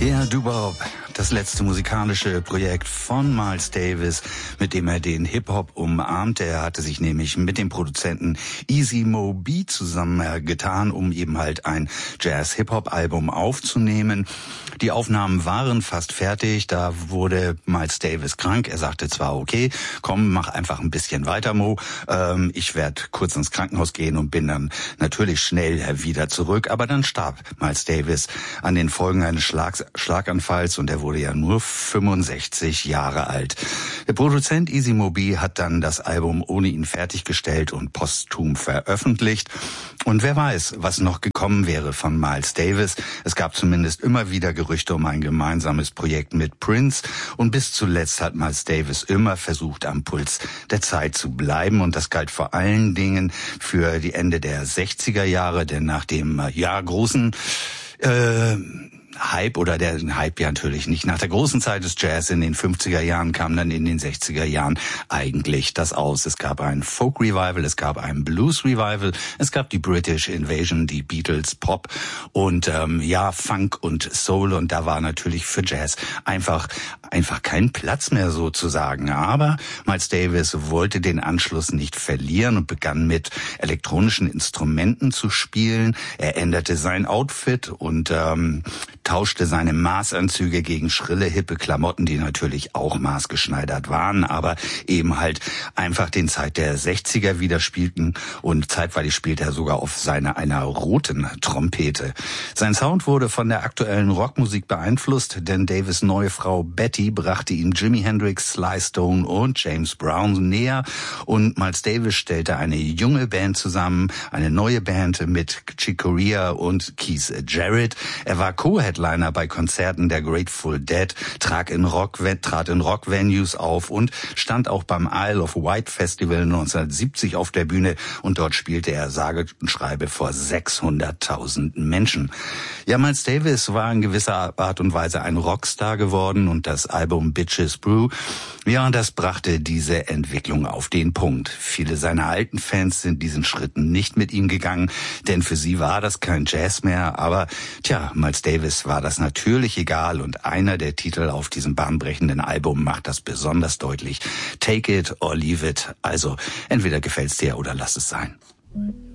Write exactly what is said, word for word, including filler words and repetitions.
Ja, Doo-Wop, das letzte musikalische Projekt von Miles Davis, mit dem er den Hip-Hop umarmte. Er hatte sich nämlich mit dem Produzenten Easy Mo Bee zusammengetan, um eben halt ein Jazz-Hip-Hop-Album aufzunehmen. Die Aufnahmen waren fast fertig, da wurde Miles Davis krank. Er sagte zwar, okay, komm, mach einfach ein bisschen weiter, Mo. Ähm, ich werde kurz ins Krankenhaus gehen und bin dann natürlich schnell wieder zurück. Aber dann starb Miles Davis an den Folgen eines Schlags Schlaganfalls und er wurde ja nur fünfundsechzig Jahre alt. Der Produzent Easy Mo Bee hat dann das Album ohne ihn fertiggestellt und posthum veröffentlicht. Und wer weiß, was noch gekommen wäre von Miles Davis. Es gab zumindest immer wieder Gerüchte um ein gemeinsames Projekt mit Prince und bis zuletzt hat Miles Davis immer versucht, am Puls der Zeit zu bleiben und das galt vor allen Dingen für die Ende der sechziger Jahre, denn nach dem ja großen äh, Hype oder der Hype ja natürlich nicht. Nach der großen Zeit des Jazz in den fünfziger Jahren kam dann in den sechziger Jahren eigentlich das aus. Es gab ein Folk Revival, es gab ein Blues Revival, es gab die British Invasion, die Beatles, Pop und ähm, ja Funk und Soul und da war natürlich für Jazz einfach einfach kein Platz mehr sozusagen. Aber Miles Davis wollte den Anschluss nicht verlieren und begann mit elektronischen Instrumenten zu spielen. Er änderte sein Outfit und ähm, tauschte seine Maßanzüge gegen schrille, hippe Klamotten, die natürlich auch maßgeschneidert waren, aber eben halt einfach den Zeit der sechziger widerspiegelten und zeitweilig spielte er sogar auf seiner einer roten Trompete. Sein Sound wurde von der aktuellen Rockmusik beeinflusst, denn Davis' neue Frau Betty brachte ihm Jimi Hendrix, Sly Stone und James Brown näher und Miles Davis stellte eine junge Band zusammen, eine neue Band mit Chick Corea und Keith Jarrett. Er war Co-Headliner bei Konzerten der Grateful Dead, trat in Rock, trat in Rock-Venues auf und stand auch beim Isle of Wight Festival neunzehnhundertsiebzig auf der Bühne und dort spielte er sage und schreibe vor sechshunderttausend Menschen. Ja, Miles Davis war in gewisser Art und Weise ein Rockstar geworden und das Album Bitches Brew, ja, das brachte diese Entwicklung auf den Punkt. Viele seiner alten Fans sind diesen Schritten nicht mit ihm gegangen, denn für sie war das kein Jazz mehr, aber tja, Miles Davis war das natürlich egal und einer der Titel auf diesem bahnbrechenden Album macht das besonders deutlich. Take it or leave it, also entweder gefällt's dir oder lass es sein.